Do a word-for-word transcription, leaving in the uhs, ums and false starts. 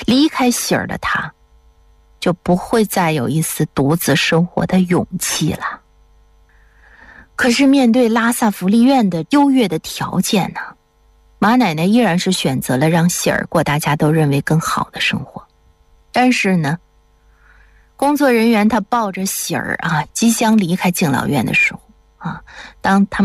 离开喜儿的他，就不会再有一丝独自生活的勇气了。可是面对拉萨福利院的优越的条件呢，马奶奶依然是选择了让喜儿过大家都认为更好的生活。但是呢，工作人员他抱着喜儿啊，即将离开敬老院的时候啊，当他们